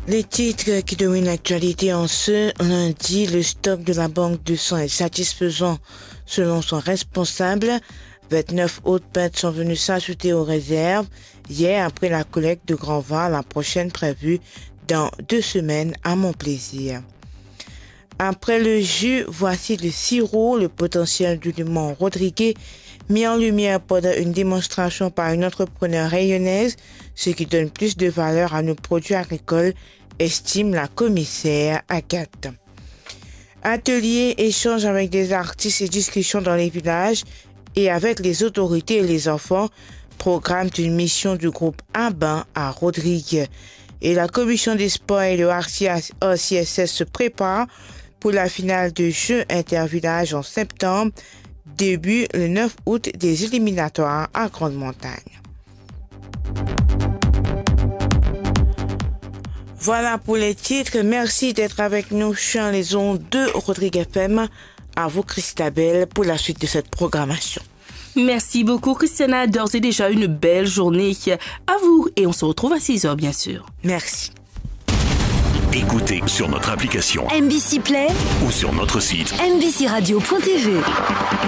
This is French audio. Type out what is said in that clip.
Les titres qui dominent l'actualité en ce lundi, le stock de la banque de sang est satisfaisant selon son responsable. 29 autres peintres sont venus s'ajouter aux réserves hier après la collecte de Grand Var, la prochaine prévue dans 2 semaines à Montplaisir. Après le jus, voici le sirop, le potentiel du limon Rodriguez, mis en lumière pendant une démonstration par une entrepreneure rayonnaise, ce qui donne plus de valeur à nos produits agricoles, estime la commissaire Agathe. Ateliers, échanges avec des artistes et discussions dans les villages et avec les autorités et les enfants, programme d'une mission du groupe ABAN à Rodriguez. Et la commission des sports et le RCSS se préparent pour la finale de Jeux intervillages en septembre, début le 9 août des éliminatoires à Grande-Montagne. Voilà pour les titres. Merci d'être avec nous sur les ondes de Rodriguez FM. À vous, Christabel, pour la suite de cette programmation. Merci beaucoup, Christiana. D'ores et déjà une belle journée à vous. Et on se retrouve à 6h, bien sûr. Merci. Écoutez sur notre application MBC Play ou sur notre site mbcradio.tv.